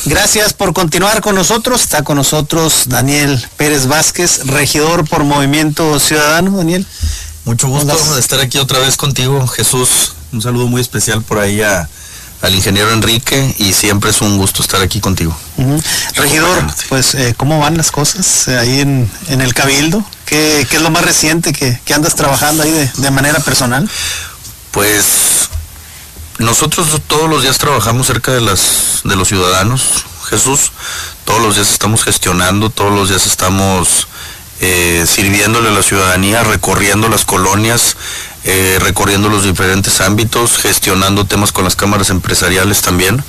Gracias por continuar con nosotros. Está con nosotros Daniel Pérez Vázquez, regidor por Movimiento Ciudadano. Daniel. Mucho gusto de estar aquí otra vez contigo, Jesús. Un saludo muy especial por ahí al ingeniero Enrique, y siempre es un gusto estar aquí contigo. Regidor, pues, ¿cómo van las cosas ahí en el Cabildo? ¿Qué es lo más reciente que andas trabajando ahí de manera personal? Pues nosotros todos los días trabajamos cerca de los ciudadanos, Jesús. Todos los días estamos gestionando, todos los días estamos sirviéndole a la ciudadanía, recorriendo las colonias, recorriendo los diferentes ámbitos, gestionando temas con las cámaras empresariales también.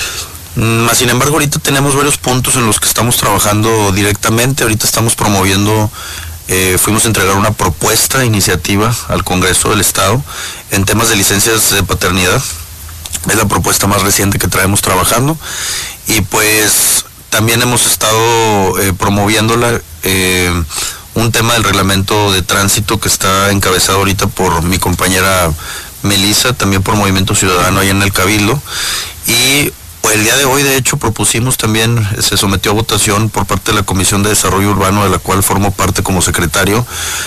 Sin embargo, ahorita tenemos varios puntos en los que estamos trabajando directamente. Ahorita estamos promoviendo, fuimos a entregar una propuesta, iniciativa al Congreso del Estado en temas de licencias de paternidad. Es la propuesta más reciente que traemos trabajando, y pues también hemos estado promoviéndola, un tema del reglamento de tránsito que está encabezado ahorita por mi compañera Melissa, también por Movimiento Ciudadano ahí en el Cabildo. Y el día de hoy, de hecho, propusimos también, se sometió a votación por parte de la Comisión de Desarrollo Urbano, de la cual formo parte como secretario,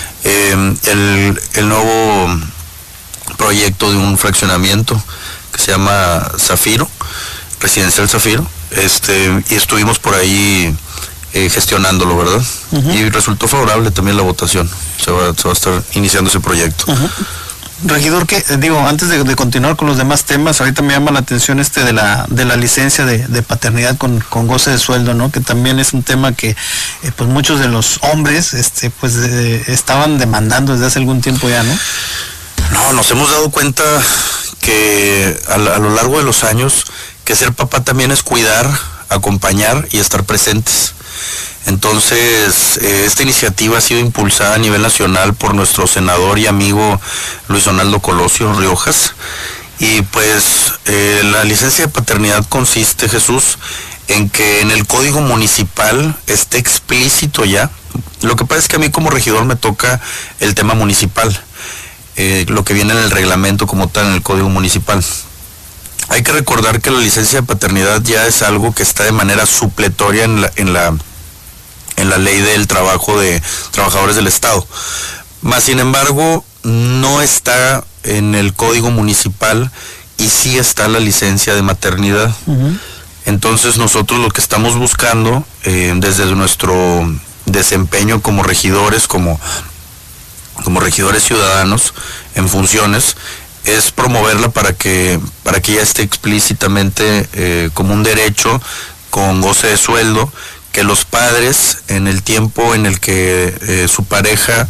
el nuevo proyecto de un fraccionamiento que se llama Zafiro, Residencial Zafiro, y estuvimos por ahí gestionándolo, ¿verdad? Y resultó favorable también la votación. Se va a estar iniciando ese proyecto. Regidor, antes de continuar con los demás temas, ahorita me llama la atención de la licencia de paternidad con goce de sueldo, ¿no? Que también es un tema que pues muchos de los hombres estaban demandando desde hace algún tiempo ya, ¿no? No, nos hemos dado cuenta que a lo largo de los años, que ser papá también es cuidar, acompañar y estar presentes. Entonces, esta iniciativa ha sido impulsada a nivel nacional por nuestro senador y amigo Luis Donaldo Colosio Riojas, y pues la licencia de paternidad consiste, Jesús, en que en el Código Municipal esté explícito ya. Lo que pasa es que a mí como regidor me toca el tema municipal, lo que viene en el reglamento como tal, en el Código Municipal. Hay que recordar que la licencia de paternidad ya es algo que está de manera supletoria en la ley del trabajo de trabajadores del Estado. Sin embargo, no está en el Código Municipal, y sí está la licencia de maternidad. Entonces nosotros lo que estamos buscando, desde nuestro desempeño como regidores, como regidores ciudadanos en funciones, es promoverla para que ya esté explícitamente como un derecho con goce de sueldo, que los padres, en el tiempo en el que su pareja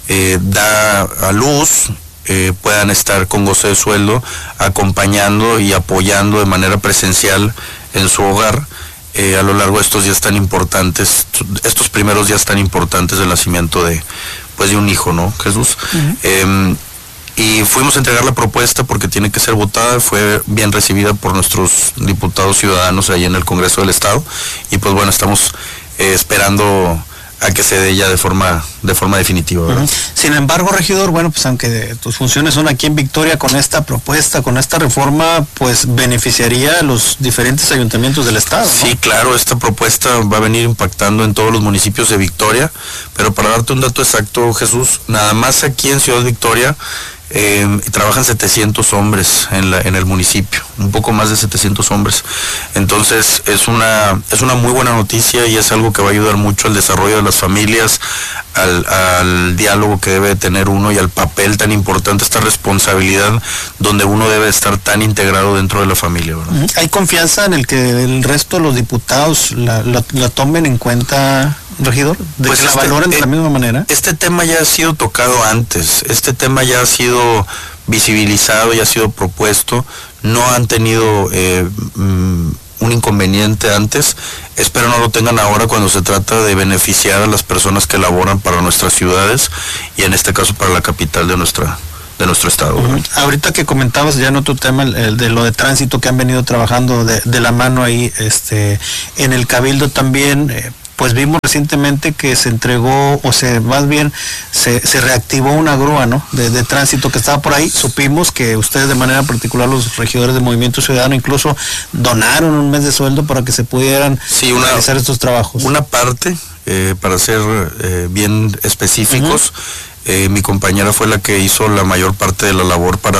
da a luz, puedan estar con goce de sueldo, acompañando y apoyando de manera presencial en su hogar a lo largo de estos días tan importantes, estos primeros días tan importantes del nacimiento de un hijo, ¿no, Jesús? Y fuimos a entregar la propuesta porque tiene que ser votada. Fue bien recibida por nuestros diputados ciudadanos ahí en el Congreso del Estado, y pues bueno, estamos esperando a que se dé ya de forma definitiva, ¿verdad? Sin embargo, regidor, pues aunque tus funciones son aquí en Victoria, con esta propuesta, con esta reforma, pues beneficiaría a los diferentes ayuntamientos del Estado, ¿no? Sí, claro, esta propuesta va a venir impactando en todos los municipios de Victoria, pero para darte un dato exacto, Jesús, nada más aquí en Ciudad Victoria trabajan 700 hombres en el municipio, un poco más de 700 hombres. Entonces es una muy buena noticia, y es algo que va a ayudar mucho al desarrollo de las familias, al diálogo que debe tener uno, y al papel tan importante, esta responsabilidad donde uno debe estar tan integrado dentro de la familia, ¿verdad? ¿Hay confianza en el que el resto de los diputados la tomen en cuenta, regidor? ¿De que la valoren de la misma manera? Este tema ya ha sido tocado antes, este tema ya ha sido visibilizado y ha sido propuesto. No han tenido un inconveniente antes. Espero no lo tengan ahora cuando se trata de beneficiar a las personas que laboran para nuestras ciudades, y en este caso para la capital de nuestro estado. Ahorita que comentabas ya en otro tema, el de lo de tránsito, que han venido trabajando de la mano ahí en el Cabildo también, pues vimos recientemente que se entregó, más bien se reactivó una grúa, ¿no? De tránsito que estaba por ahí. Supimos que ustedes de manera particular, los regidores de Movimiento Ciudadano, incluso donaron un mes de sueldo para que se pudieran realizar estos trabajos. Una parte, para ser bien específicos, mi compañera fue la que hizo la mayor parte de la labor para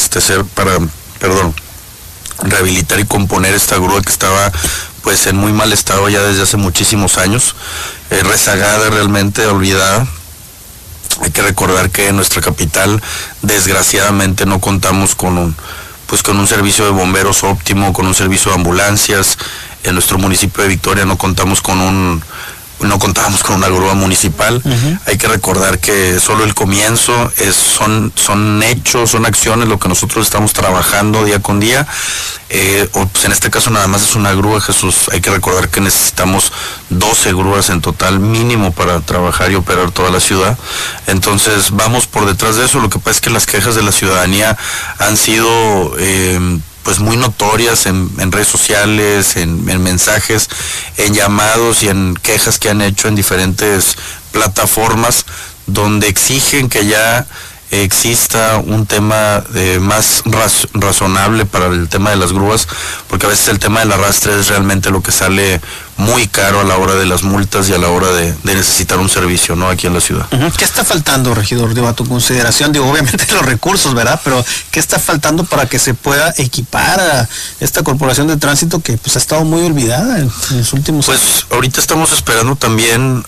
rehabilitar y componer esta grúa que estaba pues en muy mal estado ya desde hace muchísimos años, rezagada, realmente olvidada. Hay que recordar que en nuestra capital desgraciadamente no contamos con un servicio de bomberos óptimo, con un servicio de ambulancias. En nuestro municipio de Victoria no contábamos con una grúa municipal. Hay que recordar que solo el comienzo son hechos, son acciones lo que nosotros estamos trabajando día con día. Pues en este caso nada más es una grúa, Jesús. Hay que recordar que necesitamos 12 grúas en total mínimo para trabajar y operar toda la ciudad. Entonces vamos por detrás de eso. Lo que pasa es que las quejas de la ciudadanía han sido pues muy notorias en redes sociales, en mensajes, en llamados y en quejas que han hecho en diferentes plataformas, donde exigen que ya exista un tema más razonable para el tema de las grúas, porque a veces el tema del arrastre es realmente lo que sale muy caro a la hora de las multas y a la hora de necesitar un servicio, ¿no?, aquí en la ciudad. ¿Qué está faltando, regidor, a tu consideración? Obviamente los recursos, ¿verdad? Pero ¿qué está faltando para que se pueda equipar a esta corporación de tránsito que pues ha estado muy olvidada en los últimos años? Pues ahorita estamos esperando también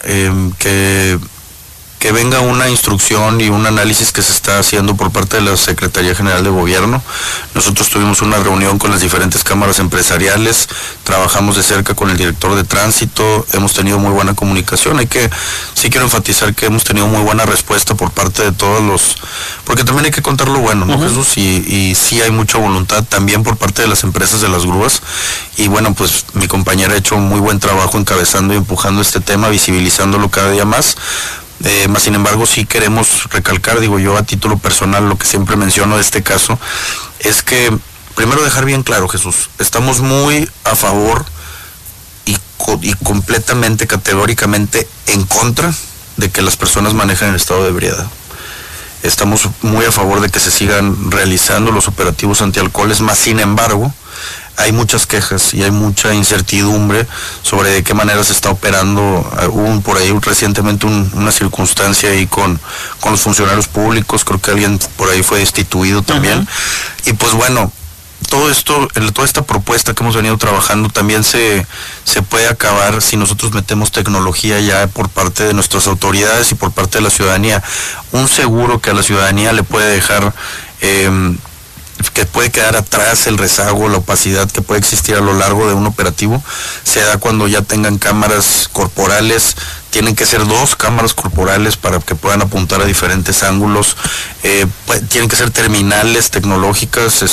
que venga una instrucción y un análisis que se está haciendo por parte de la Secretaría General de Gobierno. Nosotros tuvimos una reunión con las diferentes cámaras empresariales, trabajamos de cerca con el director de tránsito, hemos tenido muy buena comunicación. Sí quiero enfatizar que hemos tenido muy buena respuesta por parte de todos porque también hay que contar lo bueno, ¿no, Jesús? Y sí hay mucha voluntad también por parte de las empresas de las grúas. Y bueno, pues mi compañera ha hecho un muy buen trabajo encabezando y empujando este tema, visibilizándolo cada día más. Más sin embargo, sí queremos recalcar, yo a título personal, lo que siempre menciono de este caso, es que primero dejar bien claro, Jesús, estamos muy a favor y completamente, categóricamente en contra de que las personas manejen en estado de ebriedad. Estamos muy a favor de que se sigan realizando los operativos antialcoholes, más sin embargo, hay muchas quejas y hay mucha incertidumbre sobre de qué manera se está operando. Hubo por ahí recientemente una circunstancia ahí con los funcionarios públicos, creo que alguien por ahí fue destituido también. Y pues bueno, toda esta propuesta que hemos venido trabajando también se puede acabar si nosotros metemos tecnología ya por parte de nuestras autoridades y por parte de la ciudadanía. Un seguro que a la ciudadanía le puede dejar que puede quedar atrás el rezago, la opacidad que puede existir a lo largo de un operativo, se da cuando ya tengan cámaras corporales. Tienen que ser 2 cámaras corporales para que puedan apuntar a diferentes ángulos. Tienen que ser terminales tecnológicas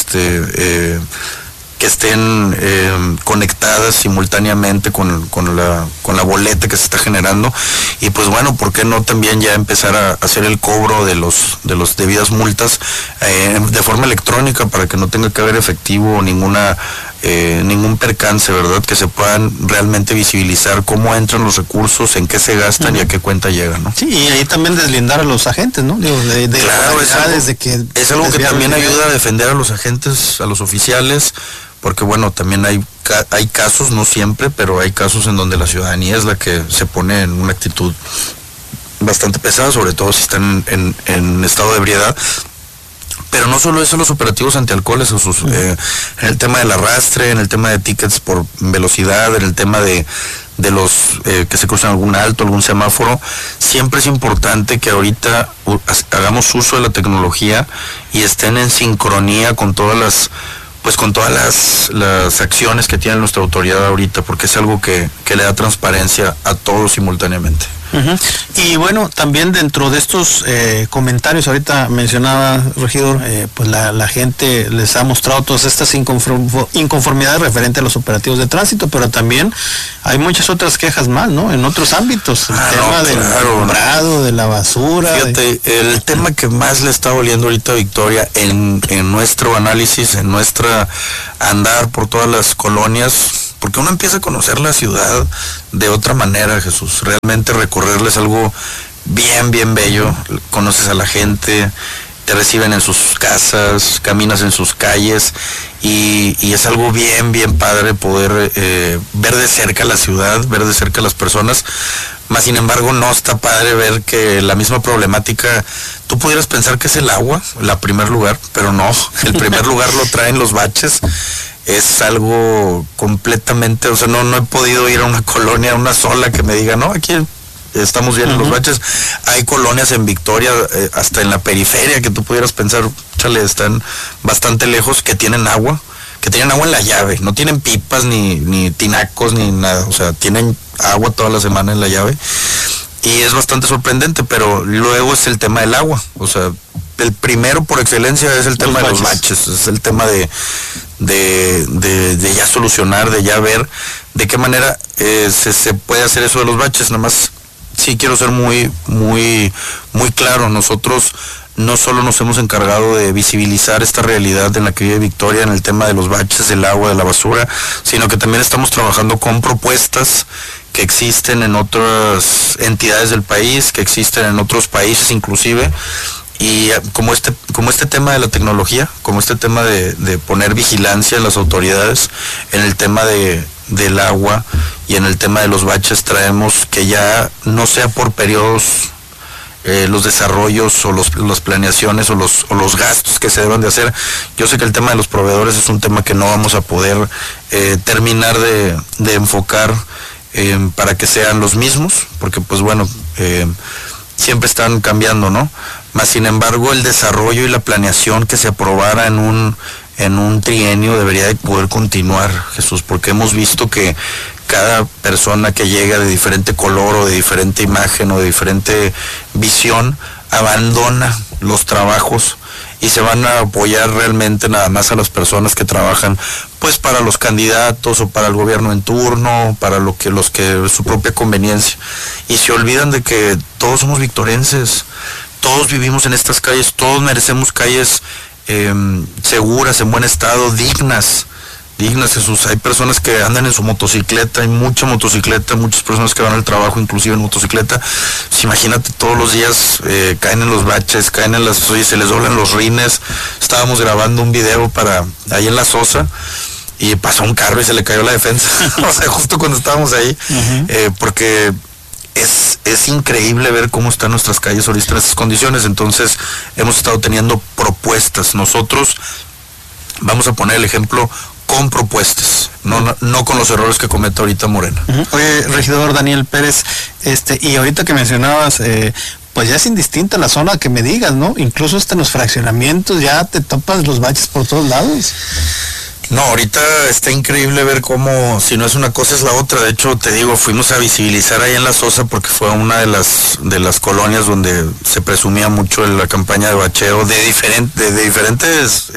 que estén conectadas simultáneamente con la boleta que se está generando. Y pues bueno, ¿por qué no también ya empezar a hacer el cobro de los debidas multas de forma electrónica, para que no tenga que haber efectivo o ningún percance, ¿verdad? Que se puedan realmente visibilizar cómo entran los recursos, en qué se gastan y a qué cuenta llegan, ¿no? Sí, y ahí también deslindar a los agentes, ¿no? Claro, es algo que también ayuda a defender a los agentes, a los oficiales, porque bueno, también hay casos, no siempre, pero hay casos en donde la ciudadanía es la que se pone en una actitud bastante pesada, sobre todo si están en estado de ebriedad. Pero no solo eso, los operativos antialcoholes, en el tema del arrastre, en el tema de tickets por velocidad, en el tema de los que se cruzan algún alto, algún semáforo, siempre es importante que ahorita hagamos uso de la tecnología y estén en sincronía con todas las acciones que tiene nuestra autoridad ahorita, porque es algo que le da transparencia a todos simultáneamente. Y bueno, también dentro de estos comentarios, ahorita mencionaba, regidor, pues la gente les ha mostrado todas estas inconformidades referente a los operativos de tránsito, pero también hay muchas otras quejas más, ¿no? En otros ámbitos, el tema del alumbrado, de la basura. Fíjate, el tema que más le está doliendo ahorita a Victoria en nuestro análisis, en nuestra andar por todas las colonias, porque uno empieza a conocer la ciudad de otra manera, Jesús. Realmente recorrerla es algo bien, bien bello. Conoces a la gente, te reciben en sus casas, caminas en sus calles y es algo bien, bien padre poder ver de cerca la ciudad, ver de cerca las personas. Más sin embargo, no está padre ver que la misma problemática, tú pudieras pensar que es el agua, la primer lugar, pero no, el primer lugar lo traen los baches. Es algo completamente, o sea, no he podido ir a una colonia, una sola que me diga, no, aquí estamos bien en los baches. Hay colonias en Victoria, hasta en la periferia, que tú pudieras pensar, chale, están bastante lejos, que tienen agua en la llave, no tienen pipas, ni tinacos, ni nada, o sea, tienen agua toda la semana en la llave, y es bastante sorprendente, pero luego es el tema del agua, o sea, el primero por excelencia es el tema de los baches, es el tema de ya solucionar, de ya ver de qué manera se puede hacer eso de los baches. Nada más sí quiero ser muy claro, nosotros no solo nos hemos encargado de visibilizar esta realidad en la que vive Victoria en el tema de los baches, del agua, de la basura, sino que también estamos trabajando con propuestas que existen en otras entidades del país, que existen en otros países inclusive, y como este tema de la tecnología, como este tema de poner vigilancia en las autoridades en el tema del agua y en el tema de los baches, traemos que ya no sea por periodos los desarrollos o las planeaciones o los gastos que se deban de hacer. Yo sé que el tema de los proveedores es un tema que no vamos a poder terminar de enfocar para que sean los mismos, porque pues bueno, siempre están cambiando, ¿no? Más sin embargo, el desarrollo y la planeación que se aprobara en un trienio debería de poder continuar, Jesús, porque hemos visto que cada persona que llega de diferente color o de diferente imagen o de diferente visión abandona los trabajos y se van a apoyar realmente nada más a las personas que trabajan pues para los candidatos o para el gobierno en turno, para los que su propia conveniencia, y se olvidan de que todos somos victorenses, todos vivimos en estas calles, todos merecemos calles seguras, en buen estado, dignas, Jesús. Hay personas que andan en su motocicleta, hay mucha motocicleta, muchas personas que van al trabajo inclusive en motocicleta. Pues imagínate, todos los días caen en los baches, se les doblan los rines. Estábamos grabando un video ahí en la Sosa y pasó un carro y se le cayó la defensa, o sea, justo cuando estábamos ahí, porque es increíble ver cómo están nuestras calles ahorita en estas condiciones. Entonces hemos estado teniendo propuestas. Nosotros vamos a poner el ejemplo con propuestas, no con los errores que comete ahorita Morena. Oye, regidor Daniel Pérez, y ahorita que mencionabas, pues ya es indistinta la zona que me digas, ¿no? Incluso hasta en los fraccionamientos ya te topas los baches por todos lados. No, ahorita está increíble ver cómo, si no es una cosa es la otra. De hecho, te digo, fuimos a visibilizar ahí en La Sosa porque fue una de las colonias donde se presumía mucho en la campaña de bacheo de diferentes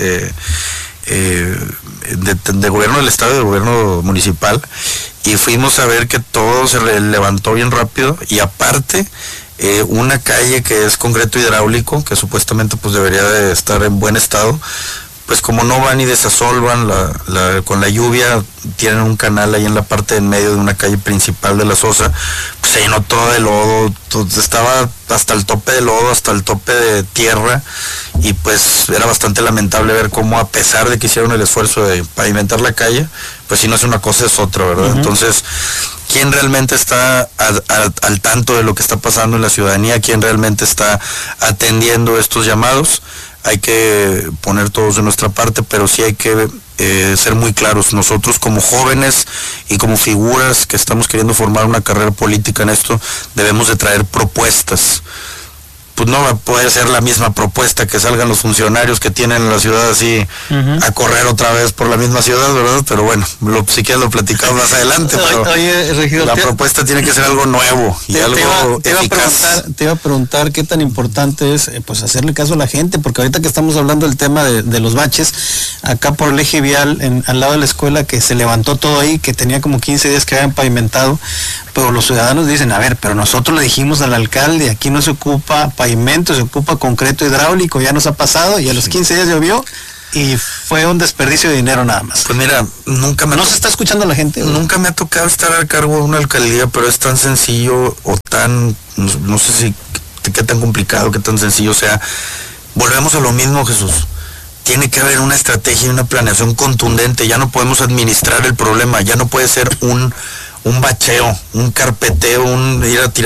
de gobierno del estado y de gobierno municipal, y fuimos a ver que todo se levantó bien rápido, y aparte una calle que es concreto hidráulico, que supuestamente pues debería de estar en buen estado, pues como no van y desasolvan con la lluvia, tienen un canal ahí en la parte en medio de una calle principal de La Sosa, pues se llenó todo de lodo, estaba hasta el tope de lodo, hasta el tope de tierra, y pues era bastante lamentable ver cómo, a pesar de que hicieron el esfuerzo de pavimentar la calle, pues si no es una cosa es otra, ¿verdad? Entonces, ¿quién realmente está al tanto de lo que está pasando en la ciudadanía? ¿Quién realmente está atendiendo estos llamados? Hay que poner todos de nuestra parte, pero sí hay que ser muy claros. Nosotros como jóvenes y como figuras que estamos queriendo formar una carrera política en esto, debemos de traer propuestas. Pues no va a poder ser la misma propuesta que salgan los funcionarios que tienen la ciudad así a correr otra vez por la misma ciudad, ¿verdad? Pero bueno, si quieres lo platicamos más adelante, pero oye, regidor, la propuesta tiene que ser algo nuevo y algo eficaz. Te iba a preguntar qué tan importante es pues hacerle caso a la gente, porque ahorita que estamos hablando del tema de los baches, acá por el eje vial, al lado de la escuela, que se levantó todo ahí, que tenía como 15 días que habían pavimentado, pero los ciudadanos dicen, a ver, pero nosotros le dijimos al alcalde, aquí no se ocupa pavimento, se ocupa concreto hidráulico, ya nos ha pasado, y a los 15 días llovió, y fue un desperdicio de dinero nada más. Pues mira, ¿No se está escuchando la gente? Nunca me ha tocado estar a cargo de una alcaldía, pero es tan sencillo o tan, no sé si qué tan complicado, qué tan sencillo sea. Volvemos a lo mismo, Jesús. Tiene que haber una estrategia y una planeación contundente. Ya no podemos administrar el problema, ya no puede ser un bacheo, un carpeteo, ir a tirar